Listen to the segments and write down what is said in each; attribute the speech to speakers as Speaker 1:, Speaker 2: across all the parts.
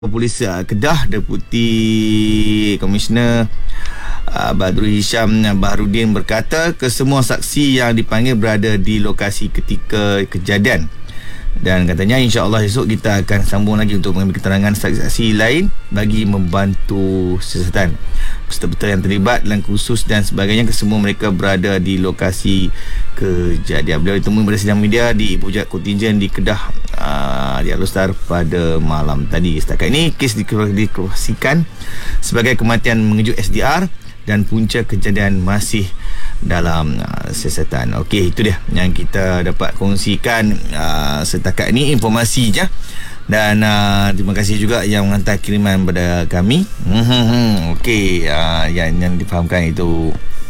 Speaker 1: Polis Kedah, Deputi Komisioner Badrul Hisham Baharudin berkata kesemua saksi yang dipanggil berada di lokasi ketika kejadian, dan katanya insya-Allah esok kita akan sambung lagi untuk mengambil keterangan saksi-saksi lain bagi membantu siasatan. Peserta-peserta yang terlibat dalam kursus dan sebagainya, kesemua mereka berada di lokasi kejadian. Beliau ditemui pada sidang media di Pusat Kontingen di Kedah di Al-Star pada malam tadi. Setakat ini kes diklarasikan sebagai kematian mengejut SDR dan punca kejadian masih dalam siasatan. Okey, itu dia yang kita dapat kongsikan setakat ini informasinya. Dan terima kasih juga yang menghantar kiriman pada kami. Okey, yang difahamkan itu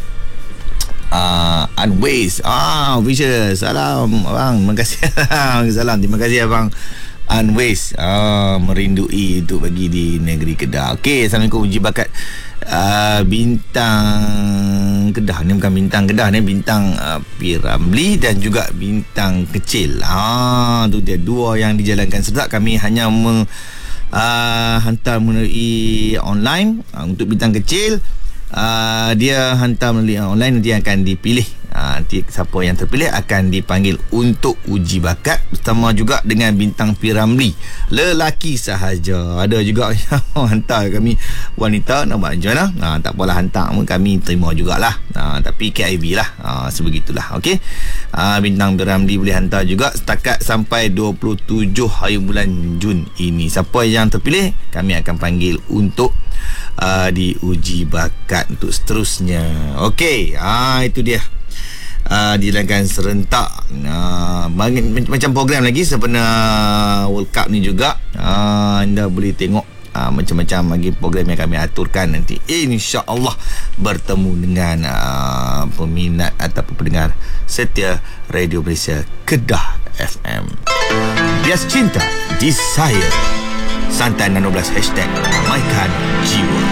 Speaker 1: Unways Official. Salam abang, terima kasih. Salam, terima kasih abang Unways. Merindui untuk bagi di negeri Kedah. Okey, Assalamualaikum. Uji bakat bintang Kedah ni, bukan bintang Kedah ni, bintang P.Ramlee dan juga bintang kecil. Tu dia dua yang dijalankan serentak. Kami hanya hantar melalui online. Untuk bintang kecil, dia hantar melalui online, nanti akan dipilih. Nanti siapa yang terpilih akan dipanggil untuk uji bakat bersama juga dengan bintang P.Ramlee, lelaki sahaja. Ada juga yang hantar kami wanita nak buat join lah. Tak apalah, hantar kami terima jugalah. Tapi KIV lah. Sebegitulah. Okey. Bintang P.Ramlee boleh hantar juga setakat sampai 27 hari bulan Jun ini. Siapa yang terpilih kami akan panggil untuk diuji bakat untuk seterusnya. Okey, itu dia. Dijalankan serentak. Macam program lagi sebenarnya World Cup ni juga. Anda boleh tengok macam-macam lagi program yang kami aturkan nanti, insya-Allah bertemu dengan peminat ataupun pendengar setia Radio Malaysia Kedah FM. Bias cinta, desire. Santai 16 #Ramaikan Jiwa.